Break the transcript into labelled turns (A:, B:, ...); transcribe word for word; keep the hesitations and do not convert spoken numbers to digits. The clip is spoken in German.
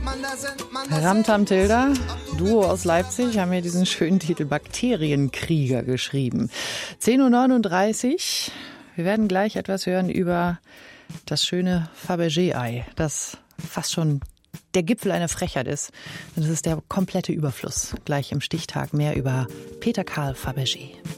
A: Ramtam Tilda, Duo aus Leipzig, haben mir diesen schönen Titel Bakterienkrieger geschrieben. zehn Uhr neununddreißig. Wir werden gleich etwas hören über das schöne Fabergé-Ei, das fast schon der Gipfel einer Frechheit ist. Und das ist der komplette Überfluss. Gleich im Stichtag mehr über Peter Karl Fabergé.